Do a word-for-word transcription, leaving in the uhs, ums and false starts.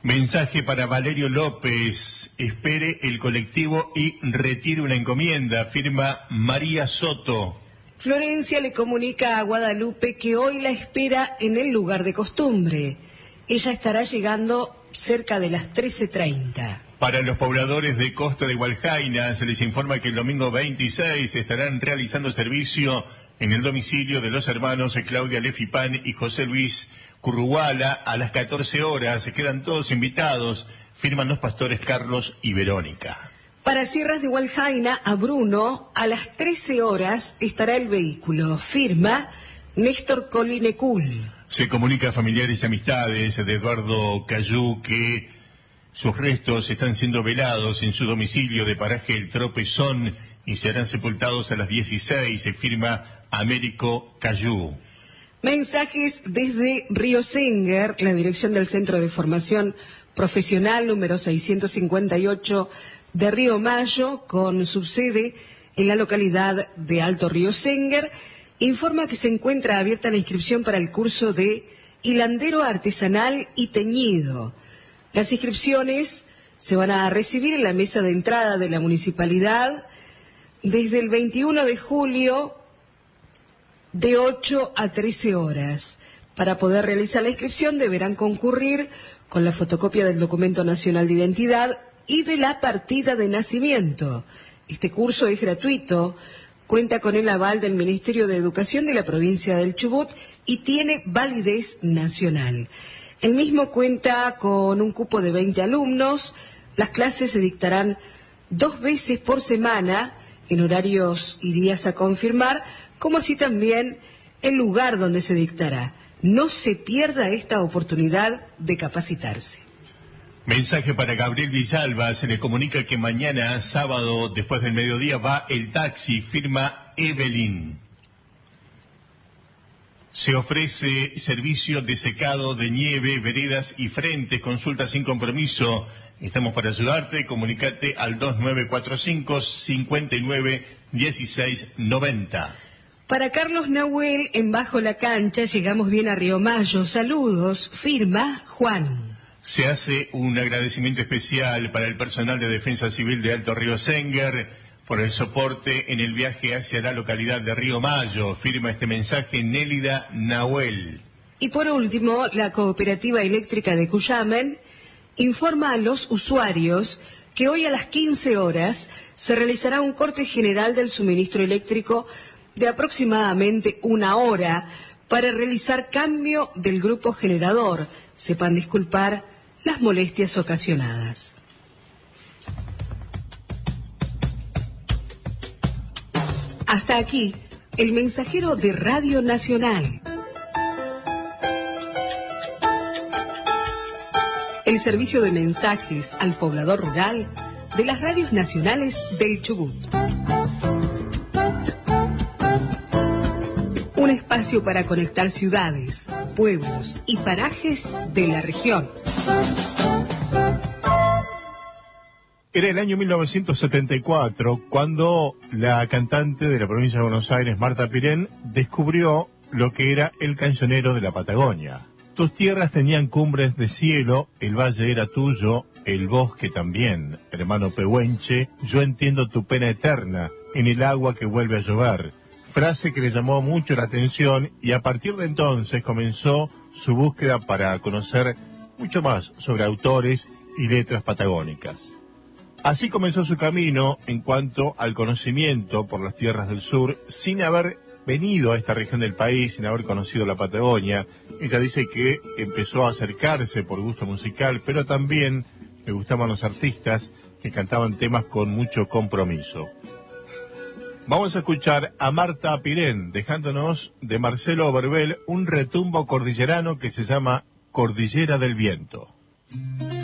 Mensaje para Valerio López. Espere el colectivo y retire una encomienda. Firma María Soto. Florencia le comunica a Guadalupe que hoy la espera en el lugar de costumbre. Ella estará llegando cerca de las trece treinta. Para los pobladores de Costa de Hualjaina, se les informa que el domingo veintiséis estarán realizando servicio en el domicilio de los hermanos Claudia Lefipán y José Luis Curruala a las catorce horas. Se quedan todos invitados. Firman los pastores Carlos y Verónica. Para Sierras de Hualjaina, a Bruno, a las trece horas estará el vehículo. Firma Néstor Colinecul. Se comunica a familiares y amistades de Eduardo Cayú que sus restos están siendo velados en su domicilio de paraje El Tropezón y serán sepultados a las dieciséis. Se firma Américo Cayú. Mensajes desde Río Senger, la dirección del Centro de Formación Profesional número seiscientos cincuenta y ocho de Río Mayo, con su sede en la localidad de Alto Río Senger, informa que se encuentra abierta la inscripción para el curso de hilandero artesanal y teñido. Las inscripciones se van a recibir en la mesa de entrada de la municipalidad desde el veintiuno de julio de ocho a trece horas. Para poder realizar la inscripción deberán concurrir con la fotocopia del documento nacional de identidad y de la partida de nacimiento. Este curso es gratuito, cuenta con el aval del Ministerio de Educación de la provincia del Chubut y tiene validez nacional. El mismo cuenta con un cupo de veinte alumnos. Las clases se dictarán dos veces por semana en horarios y días a confirmar, como así también el lugar donde se dictará. No se pierda esta oportunidad de capacitarse. Mensaje para Gabriel Villalba. Se le comunica que mañana, sábado, después del mediodía, va el taxi. Firma Evelyn. Se ofrece servicio de secado de nieve, veredas y frentes. Consulta sin compromiso. Estamos para ayudarte. Comunicate al dos nueve cuatro cinco, cinco nueve uno seis nueve cero. Para Carlos Nahuel, en Bajo la Cancha, llegamos bien a Río Mayo. Saludos. Firma Juan. Se hace un agradecimiento especial para el personal de Defensa Civil de Alto Río Senger por el soporte en el viaje hacia la localidad de Río Mayo. Firma este mensaje Nélida Nahuel. Y por último, la Cooperativa Eléctrica de Cuyamen informa a los usuarios que hoy a las quince horas se realizará un corte general del suministro eléctrico de aproximadamente una hora para realizar cambio del grupo generador. Sepan disculpar las molestias ocasionadas. Hasta aquí, el mensajero de Radio Nacional. El servicio de mensajes al poblador rural de las radios nacionales del Chubut. Un espacio para conectar ciudades, pueblos y parajes de la región. Era el año mil novecientos setenta y cuatro cuando la cantante de la provincia de Buenos Aires, Marta Pirén, descubrió lo que era el cancionero de la Patagonia. Tus tierras tenían cumbres de cielo, el valle era tuyo, el bosque también. Hermano pehuenche, yo entiendo tu pena eterna, en el agua que vuelve a llover. Frase que le llamó mucho la atención y a partir de entonces comenzó su búsqueda para conocer mucho más sobre autores y letras patagónicas. Así comenzó su camino en cuanto al conocimiento por las tierras del sur, sin haber venido a esta región del país, sin haber conocido la Patagonia. Ella dice que empezó a acercarse por gusto musical, pero también le gustaban los artistas que cantaban temas con mucho compromiso. Vamos a escuchar a Marta Pirén, dejándonos de Marcelo Oberbel un retumbo cordillerano que se llama Cordillera del Viento.